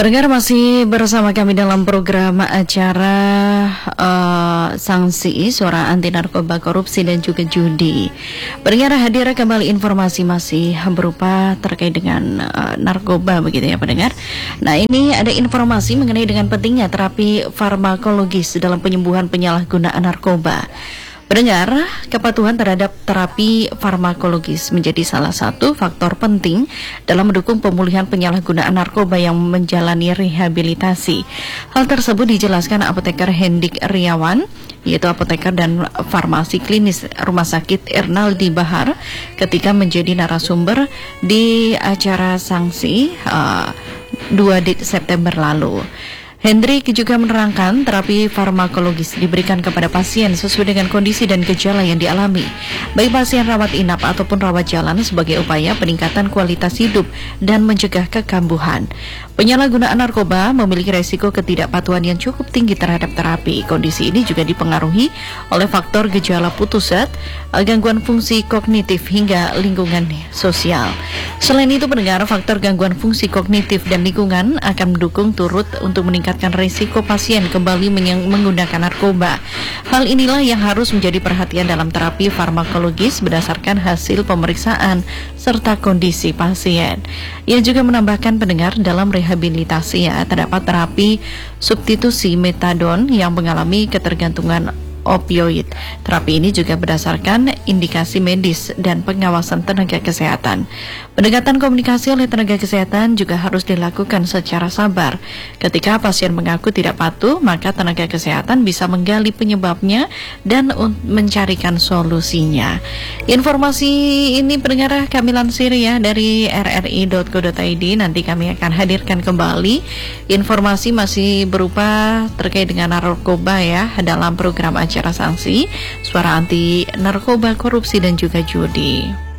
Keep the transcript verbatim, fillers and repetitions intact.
Pendengar masih bersama kami dalam program acara uh, sanksi suara anti narkoba, korupsi dan juga judi. Pendengar, hadir kembali informasi masih berupa terkait dengan uh, narkoba begitu ya pendengar. Nah, ini ada informasi mengenai dengan pentingnya terapi farmakologis dalam penyembuhan penyalahgunaan narkoba. Pendengar, kepatuhan terhadap terapi farmakologis menjadi salah satu faktor penting dalam mendukung pemulihan penyalahgunaan narkoba yang menjalani rehabilitasi. Hal tersebut dijelaskan apoteker Hendik Riawan, yaitu apoteker dan farmasi klinis Rumah Sakit Ernaldi Bahar, ketika menjadi narasumber di acara sanksi uh, dua September lalu. Hendrik juga menerangkan terapi farmakologis diberikan kepada pasien sesuai dengan kondisi dan gejala yang dialami, baik pasien rawat inap ataupun rawat jalan, sebagai upaya peningkatan kualitas hidup dan mencegah kekambuhan. Penyalahgunaan narkoba memiliki resiko ketidakpatuhan yang cukup tinggi terhadap terapi. Kondisi ini juga dipengaruhi oleh faktor gejala putus zat, gangguan fungsi kognitif hingga lingkungan sosial. Selain itu, pendengar, faktor gangguan fungsi kognitif dan lingkungan akan mendukung turut untuk meningkatkan risiko pasien kembali menggunakan narkoba. Hal inilah yang harus menjadi perhatian dalam terapi farmakologis berdasarkan hasil pemeriksaan serta kondisi pasien. Ia juga menambahkan, pendengar, dalam rehabilitasi ya, terdapat terapi substitusi metadon yang mengalami ketergantungan opioid. Terapi ini juga berdasarkan indikasi medis dan pengawasan tenaga kesehatan. Pendekatan komunikasi oleh tenaga kesehatan juga harus dilakukan secara sabar. Ketika pasien mengaku tidak patuh, maka tenaga kesehatan bisa menggali penyebabnya dan mencarikan solusinya. Informasi ini pendengar kami lansir ya dari r r i dot co dot i d. Nanti kami akan hadirkan kembali informasi masih berupa terkait dengan narkoba ya dalam program acara sanksi suara anti narkoba, korupsi dan juga judi.